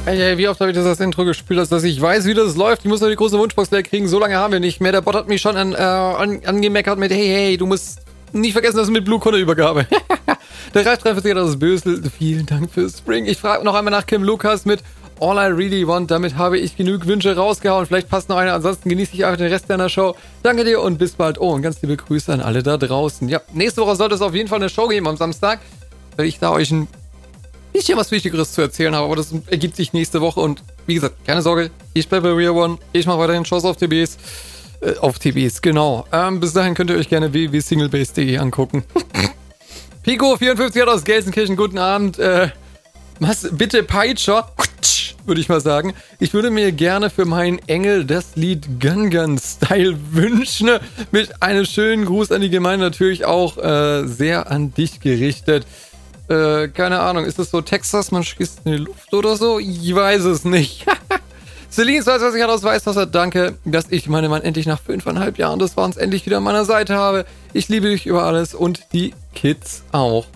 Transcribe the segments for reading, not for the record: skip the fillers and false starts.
Ey, wie oft habe ich das Intro gespielt, dass ich weiß, wie das läuft. Ich muss noch die große Wunschbox leer kriegen. So lange haben wir nicht mehr. Der Bot hat mich schon angemeckert mit, hey, du musst nicht vergessen, dass mit Blue-Kunde-Übergabe. Der Reif 43 hat das Bösel. Vielen Dank fürs Spring. Ich frage noch einmal nach Kim Lukas mit All I Really Want. Damit habe ich genug Wünsche rausgehauen. Vielleicht passt noch einer. Ansonsten genieße ich einfach den Rest deiner Show. Danke dir und bis bald. Oh, und ganz liebe Grüße an alle da draußen. Ja, nächste Woche sollte es auf jeden Fall eine Show geben am Samstag, weil ich da euch ein bisschen was Wichtigeres zu erzählen habe. Aber das ergibt sich nächste Woche. Und wie gesagt, keine Sorge. Ich bleibe bei Real One. Ich mache weiterhin Shows auf TBs. Auf TBs, genau. Bis dahin könnt ihr euch gerne www.singlebase.de angucken. Pico54 hat aus Gelsenkirchen, guten Abend. Was, bitte Peitscher? Würde ich mal sagen. Ich würde mir gerne für meinen Engel das Lied Gun Gun Style wünschen. Mit einem schönen Gruß an die Gemeinde, natürlich auch sehr an dich gerichtet. Keine Ahnung, ist das so Texas, man schießt in die Luft oder so? Ich weiß es nicht. Celine weiß, was ich aus Weißwasser. Danke, dass ich meinen Mann endlich nach 5,5 Jahren des Warns endlich wieder an meiner Seite habe. Ich liebe dich über alles und die Kids auch.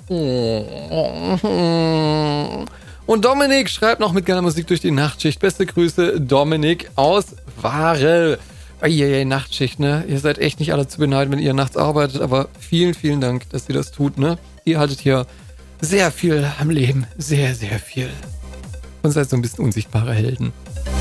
Und Dominik schreibt noch mit geiler Musik durch die Nachtschicht. Beste Grüße, Dominik aus Warel. Eieiei, Nachtschicht, ne? Ihr seid echt nicht alle zu beneiden, wenn ihr nachts arbeitet, aber vielen, vielen Dank, dass ihr das tut, ne? Ihr haltet hier sehr viel am Leben. Sehr, sehr viel. Und seid so ein bisschen unsichtbare Helden.